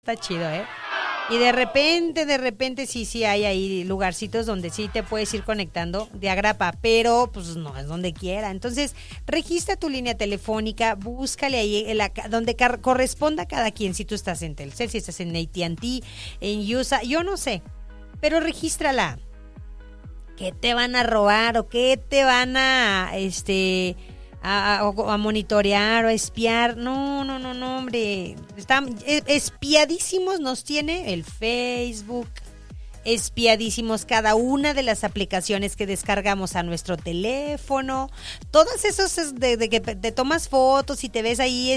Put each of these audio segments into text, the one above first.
Está chido, ¿eh? Y de repente sí hay ahí lugarcitos donde sí te puedes ir conectando de agrapa, pero pues no es donde quiera. Entonces, registra tu línea telefónica, búscale ahí donde corresponda a cada quien. Si tú estás en Telcel, si estás en AT&T, en USA, yo no sé, pero regístrala. ¿Qué te van a robar o qué te van a monitorear o a espiar? No, hombre. Están espiadísimos nos tiene el Facebook, espiadísimos cada una de las aplicaciones que descargamos a nuestro teléfono. Todas esos de que te tomas fotos y te ves ahí,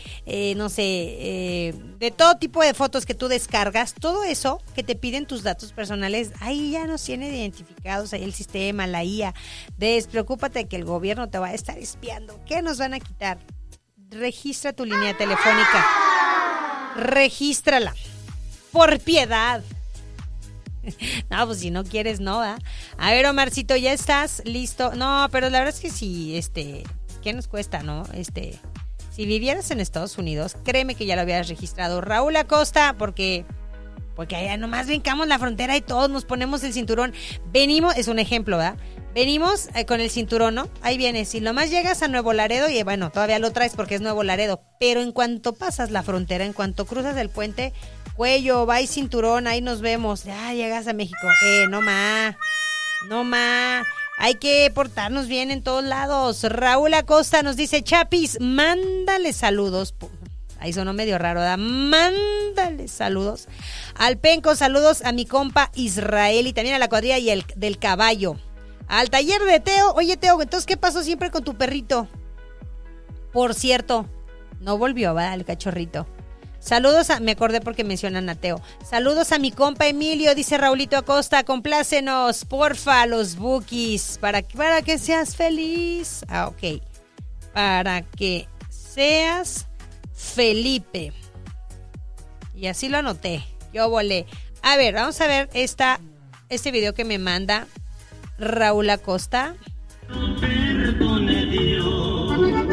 de todo tipo de fotos que tú descargas, todo eso que te piden tus datos personales, ahí ya nos tiene identificados, ahí el sistema, la IA. Despreocúpate que el gobierno te va a estar espiando. ¿Qué nos van a quitar? Registra tu línea telefónica. Regístrala. Por piedad. No, pues si no quieres, no, ¿verdad? A ver, Omarcito, ¿ya estás listo? No, pero la verdad es que sí, ¿qué nos cuesta, no? Si vivieras en Estados Unidos, créeme que ya lo hubieras registrado. Raúl Acosta, porque allá nomás brincamos la frontera y todos nos ponemos el cinturón. Venimos, es un ejemplo, ¿verdad? Venimos con el cinturón, ¿no? Ahí vienes. Si nomás llegas a Nuevo Laredo, y bueno, todavía lo traes porque es Nuevo Laredo, pero en cuanto pasas la frontera, en cuanto cruzas el puente, cuello, va y cinturón, ahí nos vemos. Ya llegas a México. No más. Hay que portarnos bien en todos lados. Raúl Acosta nos dice, Chapis, mándale saludos. Ahí sonó medio raro, ¿verdad? Mándale saludos al Penco, saludos a mi compa Israel y también a la cuadrilla y del caballo. Al taller de Teo. Oye, Teo, entonces, ¿qué pasó siempre con tu perrito? Por cierto, no volvió, ¿verdad? El cachorrito. Saludos me acordé porque mencionan a Teo. Saludos a mi compa Emilio, dice Raulito Acosta, complácenos, porfa, los bookies, para que seas feliz. Ok. Para que seas Felipe. Y así lo anoté. Yo volé. A ver, vamos a ver este video que me manda Raúl Acosta. Perdone Dios.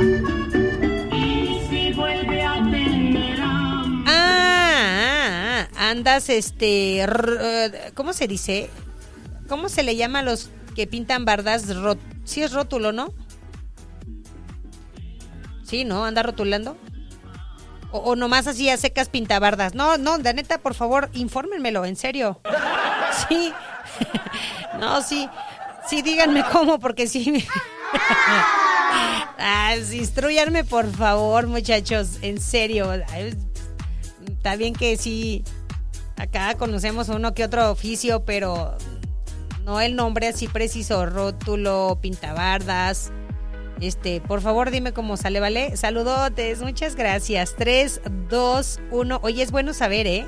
Y si vuelve a tener andas, ¿cómo se dice? ¿Cómo se le llama a los que pintan bardas? Sí es rótulo, ¿no? Sí, ¿no? ¿Anda rotulando? O nomás así a secas pintabardas. No, de neta, por favor, infórmenmelo, en serio. Sí. No, sí. Sí, díganme cómo, porque sí. Instruyanme, por favor, muchachos, en serio. Está bien que sí, acá conocemos uno que otro oficio, pero no el nombre así preciso, rótulo, pintabardas. Por favor, dime cómo sale, ¿vale? Saludotes, muchas gracias. 3, 2, 1. Oye, es bueno saber, ¿eh?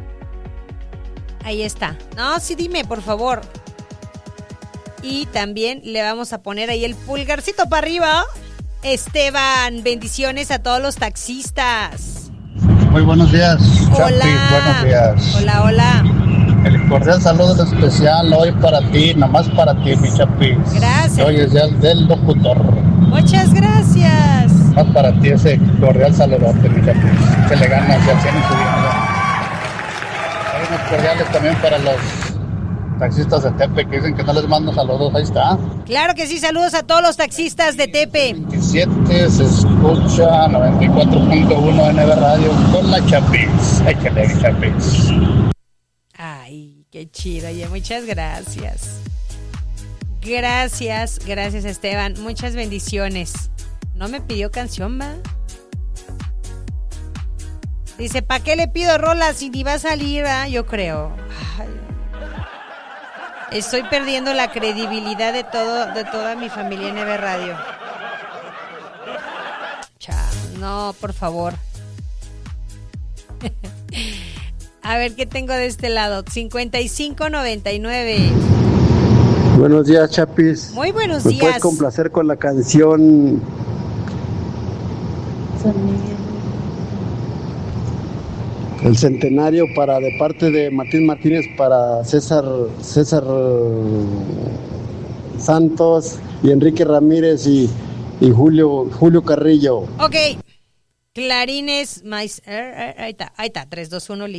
Ahí está. No, sí, dime, por favor. Y también le vamos a poner ahí el pulgarcito para arriba. Esteban, bendiciones a todos los taxistas. Muy buenos días, hola. Chapi, buenos días. Hola. El cordial saludo especial hoy para ti, nomás para ti, mi Chapi. Gracias. Hoy es día del locutor. Muchas gracias. Más para ti ese cordial saludo, mi Chapi. Que le ganas ya tienen tu vida. Hay unos cordiales también para los taxistas de Tepe que dicen que no les mando saludos. Ahí está. Claro que sí, saludos a todos los taxistas de Tepe. 27 se escucha 94.1 NB Radio con la Chapis. Hay que leer Chapis. Ay, qué chido, oye, muchas gracias. Gracias, Esteban, muchas bendiciones. No me pidió canción, ¿va? Dice, ¿para qué le pido rolas si ni va a salir? Yo creo. Ay. Estoy perdiendo la credibilidad de toda mi familia en NB Radio. No, por favor. A ver, ¿qué tengo de este lado? 5599. Buenos días, Chapis. Muy buenos días. ¿Me puedes complacer con la canción El Centenario de parte de Martín Martínez para César Santos y Enrique Ramírez y Julio Carrillo? Ok. Clarines, ahí está, 3, 2, 1,